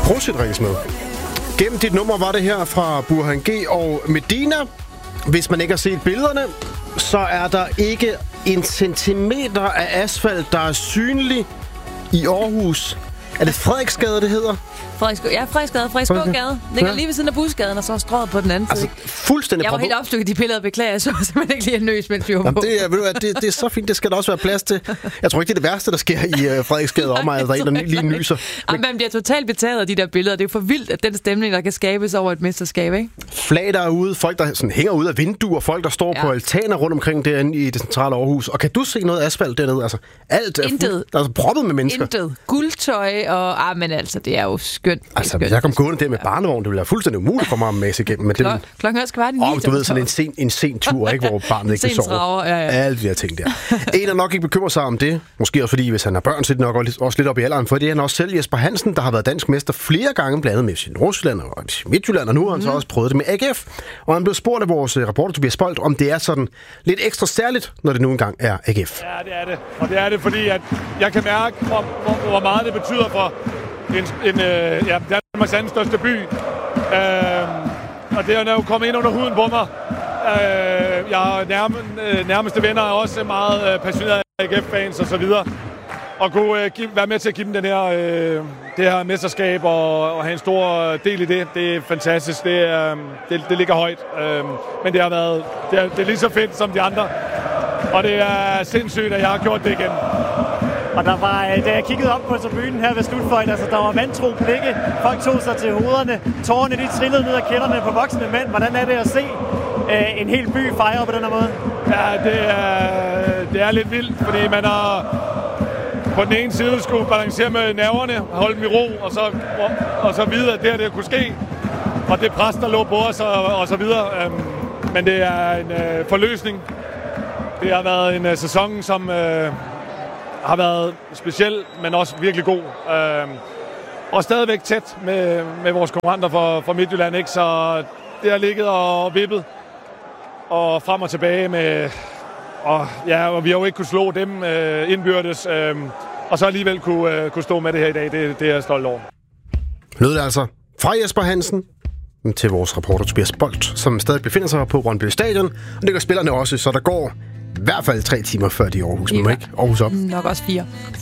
Krusjedrinks med. Gennem dit nummer var det her fra Burhan G og Medina. Hvis man ikke har set billederne, så er der ikke en centimeter af asfalt, der er synlig i Aarhus. Er det Frederiksgade, det hedder? Frederiksgågade. Ligger lige ved siden af Busgaden, og så strøget på den anden side. Altså, fuldstændig. Jeg var helt opstykket de billeder, beklager jeg, så simpelthen ikke lige en nøs, mens vi var på. Det er så fint, det skal der også være plads til. Jeg tror ikke, det er det værste, der sker i Frederiksgade omegn, at der er en, der lige nyser. Man bliver totalt betaget af de der billeder. Det er jo for vildt, at den stemning, der kan skabes over et mesterskab, ikke? Flag der er ude, folk, der sådan hænger ud af vinduer, folk, der står på altaner rundt omkring derinde i det centrale Aarhus. Og kan du se noget asfalt dernede? Altså, alt er der er proppet med mennesker. Intet. Guldtøj og... men altså, det er jo skønt. Altså, hvis jeg kom gående der med barnevogn, det ville være fuldstændig umuligt for mig at masse igennem. Men klokken skal være 9. Du ved, sådan en sen tur, ikke, hvor barnet ikke kan sove. Alt de her ting der. En er nok ikke bekymrer sig om det. Måske også fordi, hvis han har børn, så er det nok også lidt op i alderen. For det er han også selv, Jesper Hansen, der har været dansk mester flere gange, blandt andet med sin Nordsjælland og Midtjylland, og nu har han så også prøvet det med AGF. Og han blev spurgt af vores reporter, Tobias Bolt, om det er sådan lidt ekstra særligt, når det nu engang er AGF. Ja, det er det. Og det er det, fordi at jeg kan mærke, hvor meget det betyder for Danmarks anden største by. Og det er jo kommet ind under huden på mig. Jeg har nærmeste venner er også meget passionerede AGF-fans og så videre. Og kunne være med til at give dem det her mesterskab og have en stor del i det. Det er fantastisk. Det ligger højt. Men det er lige så fedt som de andre. Og det er sindssygt, at jeg har gjort det igen. Og der var, da jeg kiggede op på tribunen her ved slutfløjten, altså der var vantro blikke, folk tog sig til hovederne, tårerne de trillede ned ad kinderne på voksne mænd. Hvordan er det at se en hel by fejre på den her måde? Ja, det er lidt vildt, fordi man har på den ene side skulle balancere med nerverne, holde dem i ro, og så vide, at det kunne ske. Og det pres, der lå på os, og så videre. Men det er en forløsning. Det har været en sæson, som har været speciel, men også virkelig god. Og stadigvæk tæt med vores konkurrenter fra Midtjylland, ikke? Så det har ligget og vippet og frem og tilbage med... Og vi har jo ikke kunnet slå dem indbyrdes, og så alligevel kunne stå med det her i dag. Det er jeg stolt over. Lød det altså fra Jesper Hansen til vores reporter Tobias Bolt, som stadig befinder sig på Brøndby Stadion. Og det gør spillerne også, så der går i hvert fald 3 timer før de er Aarhus. Men ikke Aarhus op. Nok også 4.